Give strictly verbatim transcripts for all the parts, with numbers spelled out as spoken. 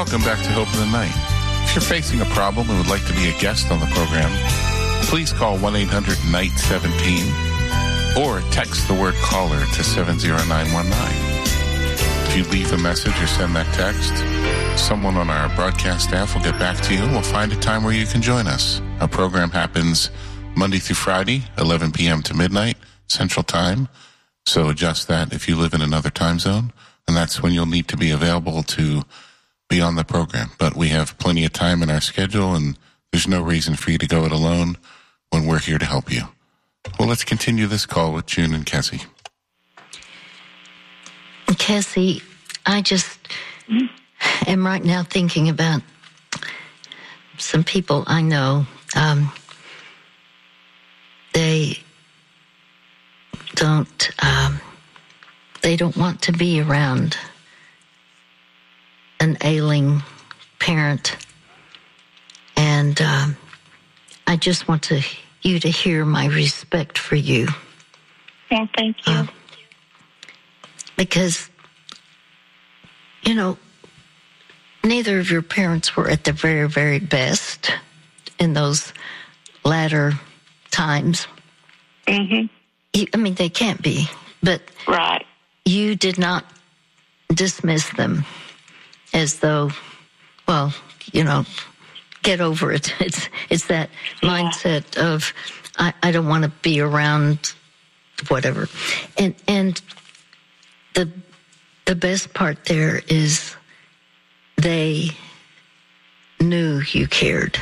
welcome back to Hope in the Night. If you're facing a problem and would like to be a guest on the program, please call one eight hundred N I G H T seventeen or text the word caller to seven zero nine one nine. If you leave a message or send that text, someone on our broadcast staff will get back to you and we'll find a time where you can join us. Our program happens Monday through Friday, eleven p.m. to midnight, Central Time. So adjust that if you live in another time zone, and that's when you'll need to be available to be on the program. But we have plenty of time in our schedule, and there's no reason for you to go it alone when we're here to help you. Well, let's continue this call with June and Cassie. Cassie, I just am right now thinking about some people I know. Um, they don't um, they don't want to be around an ailing parent, and um, I just want to you to hear my respect for you. Well, thank you. Uh, because, you know, neither of your parents were at the very, very best in those latter times. Mm-hmm. I mean, they can't be, but right. You did not dismiss them as though, well, you know, get over it. It's it's that yeah. mindset of I, I don't want to be around whatever. And and the the best part there is they knew you cared.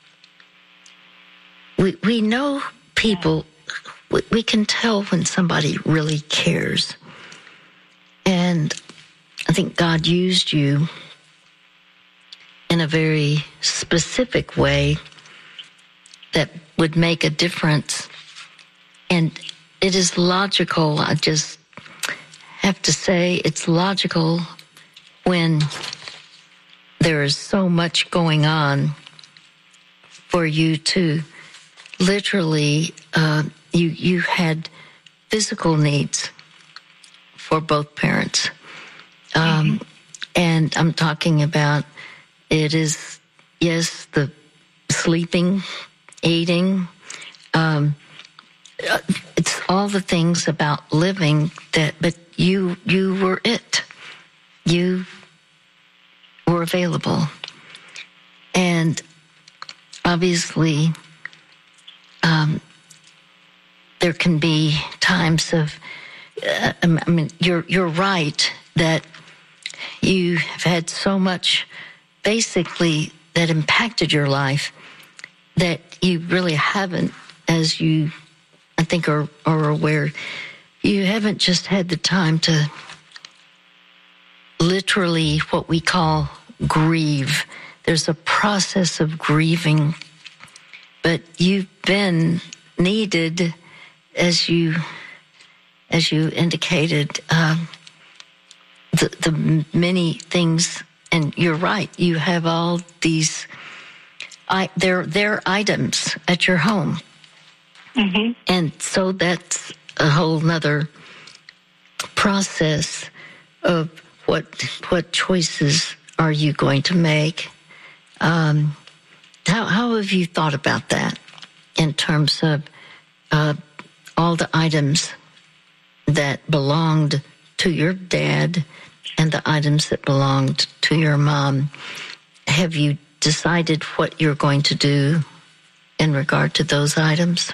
We we know people, we, we can tell when somebody really cares. And I think God used you in a very specific way that would make a difference. And it is logical. I just have to say it's logical when there is so much going on for you to literally, uh, you, you had physical needs for both parents. Um, mm-hmm. And I'm talking about it is, yes, the sleeping, eating, um, it's all the things about living that, but you, you were it. You were available. And obviously, um, there can be times of, uh, I mean, you're, you're right that you have had so much basically that impacted your life that you really haven't, as you, I think, are, are aware, you haven't just had the time to literally what we call grieve. There's a process of grieving, but you've been needed, as you, as you indicated, um, the, the many things. And you're right. You have all these, I, they're, they're items at your home. Mm-hmm. And so that's a whole nother process of what, what choices are you going to make? Um, how, how have you thought about that in terms of, uh, all the items that belonged to your dad and the items that belonged to your mom? Have you decided what you're going to do in regard to those items?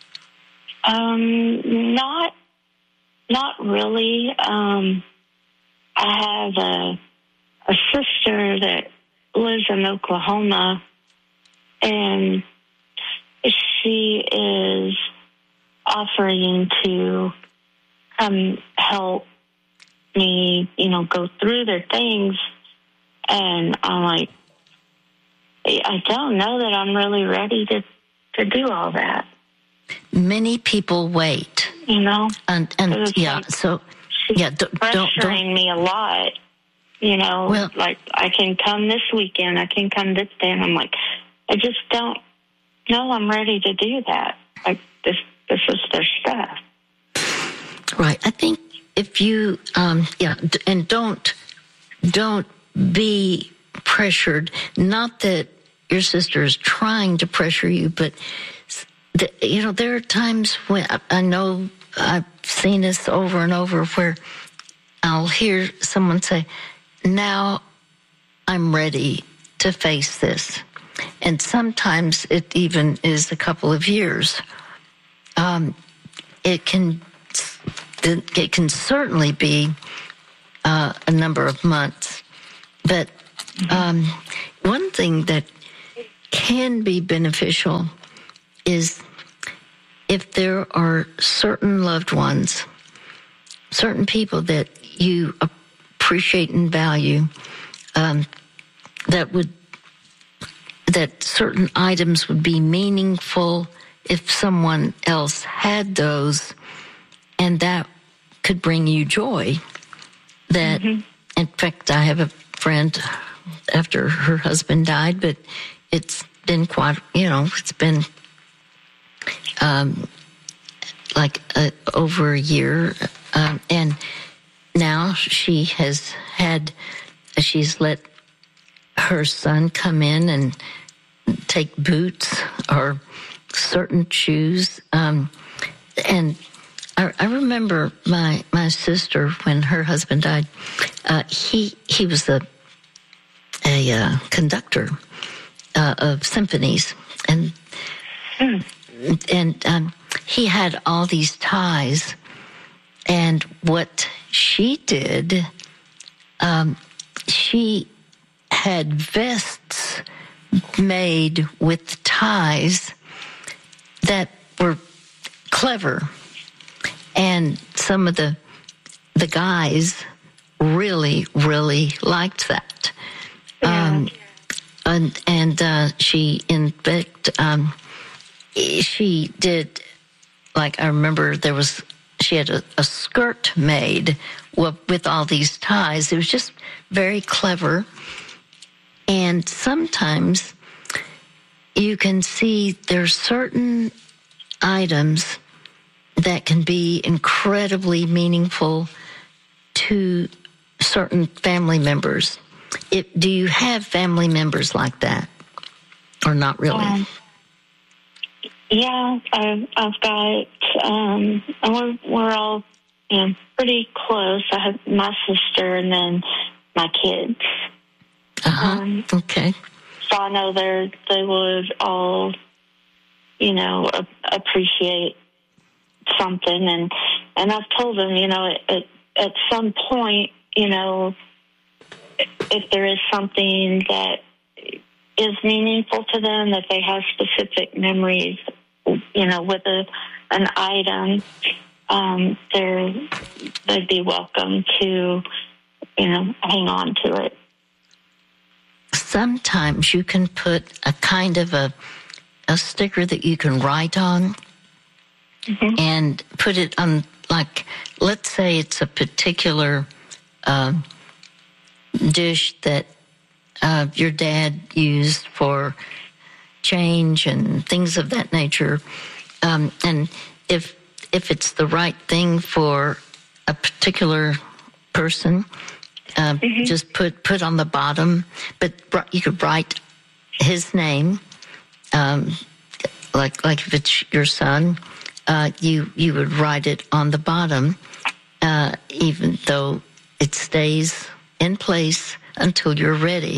Um, not, not really. Um, I have a, a sister that lives in Oklahoma, and she is offering to come help me, you know, go through their things. And I'm like, I don't know that I'm really ready to, to do all that. Many people wait. You know? And, and yeah, like, so, she's yeah, don't, pressuring don't, don't. me a lot. You know, well, like, I can come this weekend, I can come this day, and I'm like, I just don't know I'm ready to do that. Like, this, this is their stuff. Right. I think if you, um, yeah, and don't, don't be pressured. Not that your sister is trying to pressure you, but the, you know, there are times when I know I've seen this over and over where I'll hear someone say, now I'm ready to face this. And sometimes it even is a couple of years. Um, it can it can certainly be uh, a number of months. But um, one thing that can be beneficial is if there are certain loved ones, certain people that you appreciate and value, um, that would that certain items would be meaningful if someone else had those, and that could bring you joy. That, mm-hmm. in fact, I have a friend after her husband died, but it's been quite, you know, it's been um, like a, over a year, um, and now she has had, she's let her son come in and take boots or certain shoes. Um, and I, I remember my my sister, when her husband died, uh, he he was a a uh, conductor uh, of symphonies, and mm. and um, he had all these ties. And what she did, um, she had vests made with ties that were clever, and some of the the guys really, really liked that. Yeah. Um, and and uh, she, in fact, um, she did, like, I remember there was, she had a, a skirt made with, with all these ties. It was just very clever. And sometimes you can see there's certain items that can be incredibly meaningful to certain family members. It, do you have family members like that, or not really? Um, yeah, I've, I've got, um, and we're, we're all, you know, pretty close. I have my sister and then my kids. Uh-huh. Um, okay. So I know they they would all, you know, a, appreciate something, and and I've told them, you know, at at some point, you know, if there is something that is meaningful to them, that they have specific memories, you know, with a an item, um, they're they'd be welcome to, you know, hang on to it. Sometimes you can put a kind of a a sticker that you can write on, mm-hmm. and put it on, like, let's say it's a particular uh, dish that uh, your dad used for change and things of that nature. Um, and if if it's the right thing for a particular person, Uh, mm-hmm. just put put on the bottom, but you could write his name, um, like like if it's your son, uh, you you would write it on the bottom, uh, even though it stays in place until you're ready.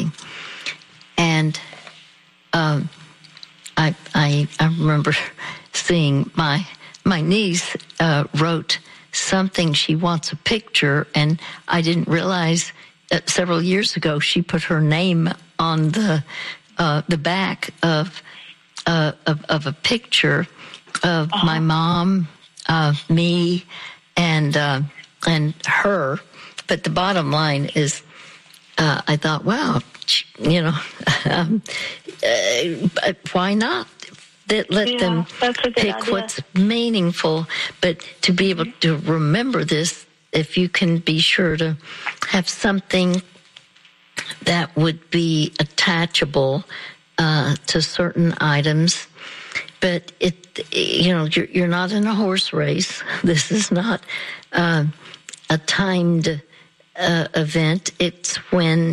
And um, I I I remember seeing my my niece uh, wrote something, she wants a picture, and I didn't realize that several years ago she put her name on the uh, the back of, uh, of of a picture of uh-huh. my mom, uh, me, and uh, and her. But the bottom line is, uh, I thought, wow, you know, um, uh, why not? That let yeah, them pick idea. What's meaningful, but to be able to remember this, if you can be sure to have something that would be attachable uh, to certain items. But it, you know, you're, you're not in a horse race. This is not uh, a timed uh, event. It's when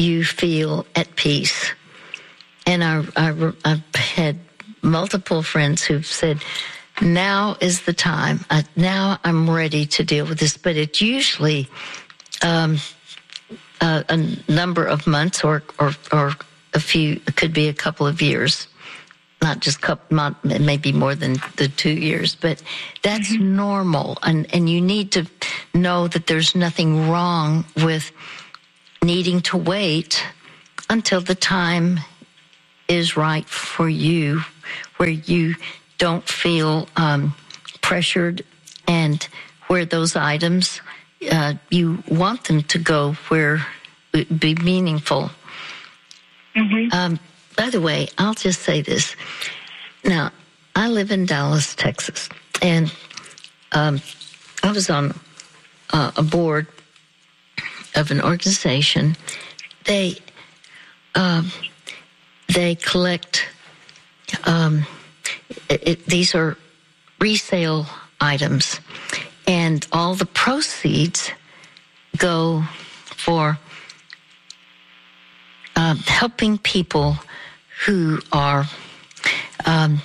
you feel at peace. And I, I, I've had multiple friends who've said, now is the time. I, now I'm ready to deal with this. But it's usually um, a, a number of months or, or, or a few, it could be a couple of years. Not just couple, not maybe more than the two years, but that's mm-hmm. normal. And, and you need to know that there's nothing wrong with needing to wait until the time is right for you, where you don't feel um, pressured, and where those items, uh, you want them to go where it would be meaningful. Mm-hmm. Um, by the way, I'll just say this. Now, I live in Dallas, Texas, and um, I was on uh, a board of an organization. They um, they collect. Um, it, it, these are resale items, and all the proceeds go for uh, helping people who are um,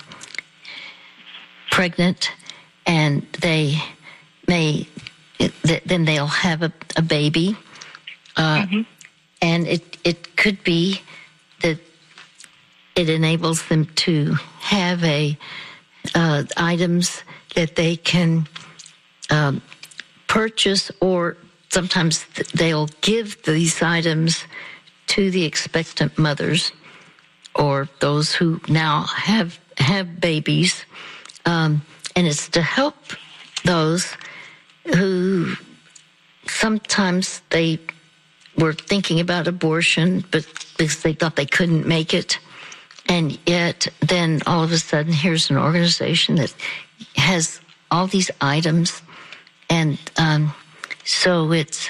pregnant, and they may then they'll have a, a baby, uh, mm-hmm. and it it could be that it enables them to have a uh, items that they can um, purchase, or sometimes they'll give these items to the expectant mothers or those who now have have babies, um, and it's to help those who sometimes they were thinking about abortion, but because they thought they couldn't make it. And yet then all of a sudden here's an organization that has all these items. And um, so it's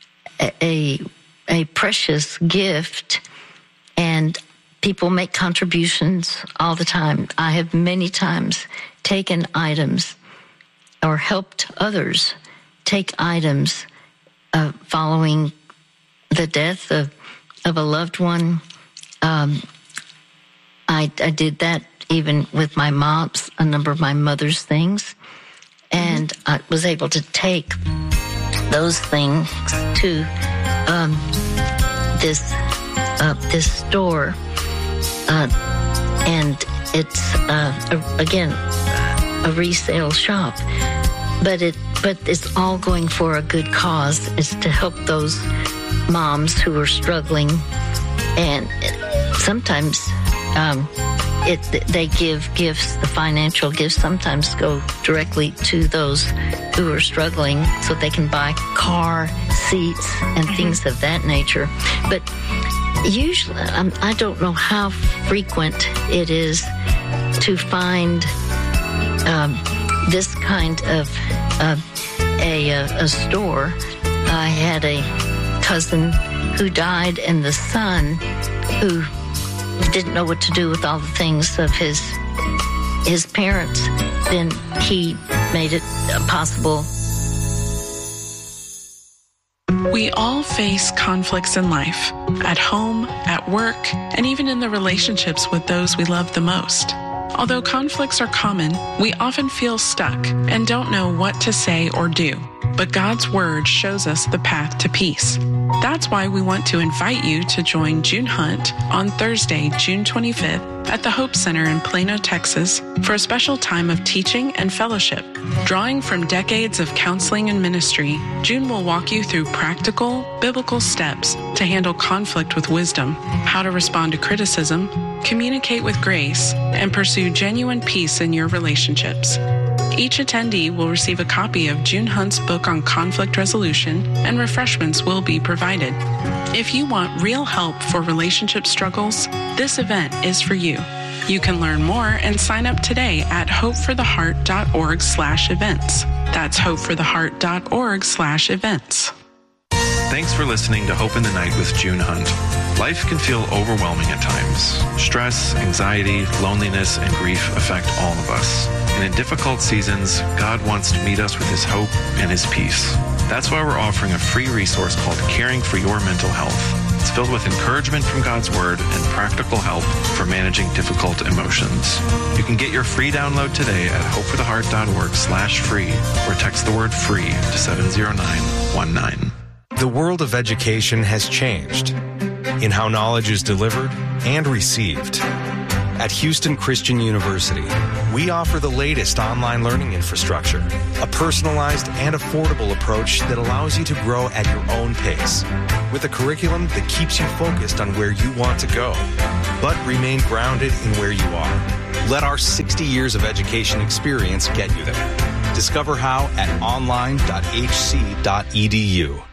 a, a precious gift, and people make contributions all the time. I have many times taken items or helped others take items uh, following the death of, of a loved one. Um, I, I did that even with my mom's, a number of my mother's things. And mm-hmm. I was able to take those things to um, this uh, this store. Uh, and it's, uh, a, again, a resale shop. But it but it's all going for a good cause. It's to help those moms who are struggling. And sometimes um, it they give gifts, the financial gifts sometimes go directly to those who are struggling so they can buy car seats and mm-hmm. things of that nature. But usually, um, I don't know how frequent it is to find um, this kind of uh, a, a, a store. I had a cousin who died, and the son who didn't know what to do with all the things of his his parents. Then he made it possible. We all face conflicts in life, at home, at work, and even in the relationships with those we love the most. Although conflicts are common, we often feel stuck and don't know what to say or do. But God's Word shows us the path to peace. That's why we want to invite you to join June Hunt on Thursday, June twenty-fifth at the Hope Center in Plano, Texas for a special time of teaching and fellowship. Drawing from decades of counseling and ministry, June will walk you through practical, biblical steps to handle conflict with wisdom, how to respond to criticism, communicate with grace, and pursue genuine peace in your relationships. Each attendee will receive a copy of June Hunt's book on conflict resolution, and refreshments will be provided. If you want real help for relationship struggles, this event is for you. You can learn more and sign up today at hopefortheheart.org slash events. That's hopefortheheart.org slash events. Thanks for listening to Hope in the Night with June Hunt. Life can feel overwhelming at times. Stress, anxiety, loneliness, and grief affect all of us. And in difficult seasons, God wants to meet us with His hope and His peace. That's why we're offering a free resource called Caring for Your Mental Health. It's filled with encouragement from God's Word and practical help for managing difficult emotions. You can get your free download today at hopefortheheart.org slash free or text the word free to seven zero nine one nine. The world of education has changed in how knowledge is delivered and received. At Houston Christian University, we offer the latest online learning infrastructure, a personalized and affordable approach that allows you to grow at your own pace, with a curriculum that keeps you focused on where you want to go, but remain grounded in where you are. Let our sixty years of education experience get you there. Discover how at online dot h c dot e d u.